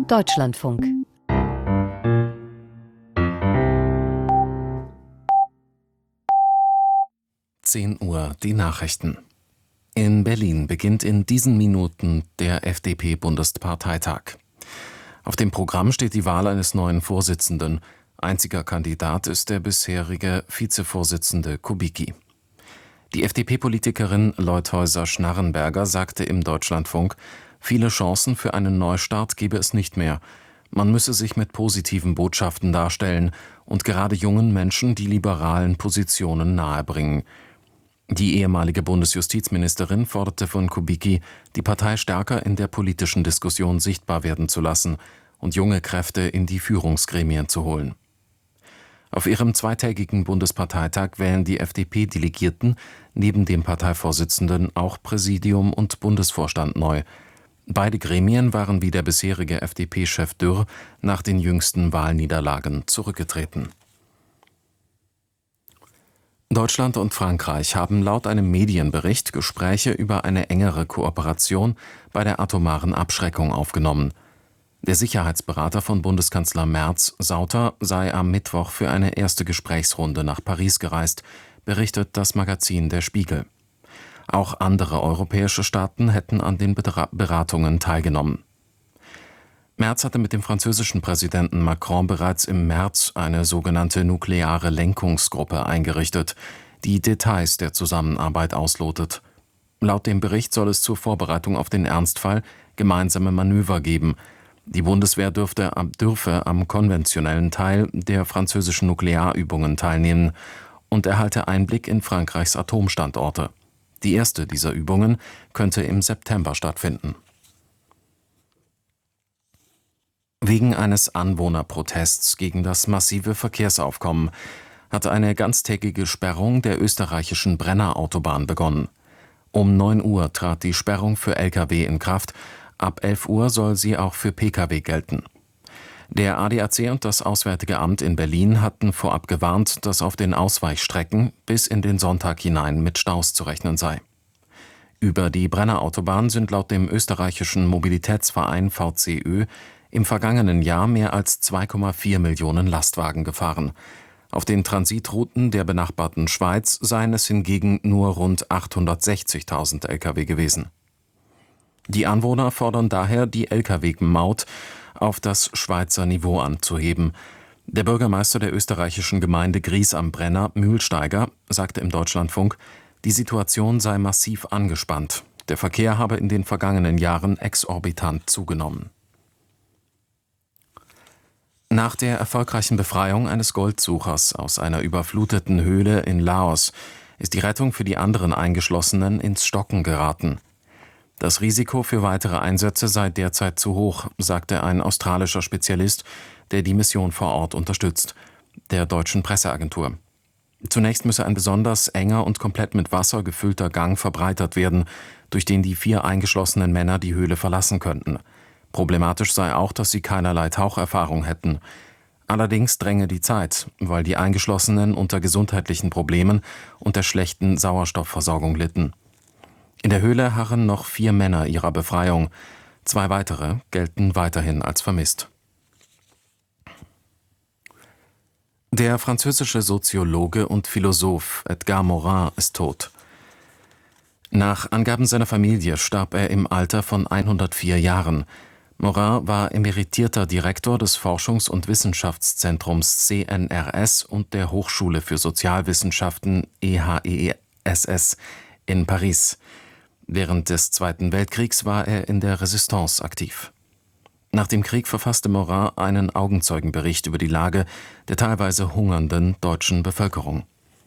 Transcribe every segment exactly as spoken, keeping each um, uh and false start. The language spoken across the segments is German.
Deutschlandfunk. zehn Uhr, die Nachrichten. In Berlin beginnt in diesen Minuten der F D P-Bundesparteitag. Auf dem Programm steht die Wahl eines neuen Vorsitzenden. Einziger Kandidat ist der bisherige Vizevorsitzende Kubicki. Die F D P-Politikerin Leutheusser-Schnarrenberger sagte im Deutschlandfunk, viele Chancen für einen Neustart gebe es nicht mehr. Man müsse sich mit positiven Botschaften darstellen und gerade jungen Menschen die liberalen Positionen nahebringen. Die ehemalige Bundesjustizministerin forderte von Kubicki, die Partei stärker in der politischen Diskussion sichtbar werden zu lassen und junge Kräfte in die Führungsgremien zu holen. Auf ihrem zweitägigen Bundesparteitag wählen die F D P-Delegierten neben dem Parteivorsitzenden auch Präsidium und Bundesvorstand neu. Beide Gremien waren wie der bisherige F D P-Chef Dürr nach den jüngsten Wahlniederlagen zurückgetreten. Deutschland und Frankreich haben laut einem Medienbericht Gespräche über eine engere Kooperation bei der atomaren Abschreckung aufgenommen. Der Sicherheitsberater von Bundeskanzler Merz, Sauter, sei am Mittwoch für eine erste Gesprächsrunde nach Paris gereist, berichtet das Magazin Der Spiegel. Auch andere europäische Staaten hätten an den Beratungen teilgenommen. Merz hatte mit dem französischen Präsidenten Macron bereits im März eine sogenannte nukleare Lenkungsgruppe eingerichtet, die Details der Zusammenarbeit auslotet. Laut dem Bericht soll es zur Vorbereitung auf den Ernstfall gemeinsame Manöver geben. Die Bundeswehr dürfte, dürfe am konventionellen Teil der französischen Nuklearübungen teilnehmen und erhalte Einblick in Frankreichs Atomstandorte. Die erste dieser Übungen könnte im September stattfinden. Wegen eines Anwohnerprotests gegen das massive Verkehrsaufkommen hat eine ganztägige Sperrung der österreichischen Brenner-Autobahn begonnen. Um neun Uhr trat die Sperrung für L K W in Kraft, ab elf Uhr soll sie auch für P K W gelten. Der A D A C und das Auswärtige Amt in Berlin hatten vorab gewarnt, dass auf den Ausweichstrecken bis in den Sonntag hinein mit Staus zu rechnen sei. Über die Brenner-Autobahn sind laut dem österreichischen Mobilitätsverein V C Ö im vergangenen Jahr mehr als zwei Komma vier Millionen Lastwagen gefahren. Auf den Transitrouten der benachbarten Schweiz seien es hingegen nur rund achthundertsechzigtausend L K W gewesen. Die Anwohner fordern daher, die L K W-Maut auf das Schweizer Niveau anzuheben. Der Bürgermeister der österreichischen Gemeinde Gries am Brenner, Mühlsteiger, sagte im Deutschlandfunk, die Situation sei massiv angespannt. Der Verkehr habe in den vergangenen Jahren exorbitant zugenommen. Nach der erfolgreichen Befreiung eines Goldsuchers aus einer überfluteten Höhle in Laos ist die Rettung für die anderen Eingeschlossenen ins Stocken geraten. Das Risiko für weitere Einsätze sei derzeit zu hoch, sagte ein australischer Spezialist, der die Mission vor Ort unterstützt, der deutschen Presseagentur. Zunächst müsse ein besonders enger und komplett mit Wasser gefüllter Gang verbreitert werden, durch den die vier eingeschlossenen Männer die Höhle verlassen könnten. Problematisch sei auch, dass sie keinerlei Taucherfahrung hätten. Allerdings dränge die Zeit, weil die Eingeschlossenen unter gesundheitlichen Problemen und der schlechten Sauerstoffversorgung litten. In der Höhle harren noch vier Männer ihrer Befreiung. Zwei weitere gelten weiterhin als vermisst. Der französische Soziologe und Philosoph Edgar Morin ist tot. Nach Angaben seiner Familie starb er im Alter von hundertvier Jahren. Morin war emeritierter Direktor des Forschungs- und Wissenschaftszentrums C N R S und der Hochschule für Sozialwissenschaften E H E S S in Paris. Während des Zweiten Weltkriegs war er in der Resistance aktiv. Nach dem Krieg verfasste Morin einen Augenzeugenbericht über die Lage der teilweise hungernden deutschen Bevölkerung.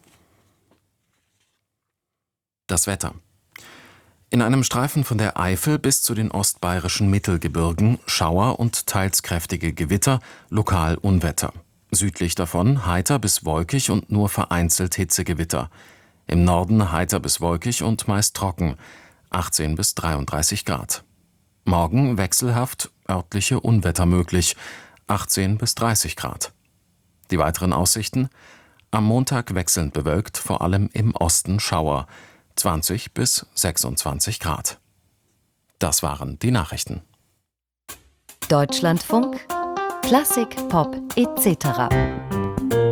Das Wetter. In einem Streifen von der Eifel bis zu den ostbayerischen Mittelgebirgen Schauer und teils kräftige Gewitter, lokal Unwetter. Südlich davon heiter bis wolkig und nur vereinzelt Hitzegewitter. Im Norden heiter bis wolkig und meist trocken, achtzehn bis dreiunddreißig Grad. Morgen wechselhaft, örtliche Unwetter möglich, achtzehn bis dreißig Grad. Die weiteren Aussichten: am Montag wechselnd bewölkt, vor allem im Osten Schauer, zwanzig bis sechsundzwanzig Grad. Das waren die Nachrichten. Deutschlandfunk Klassik, Pop et cetera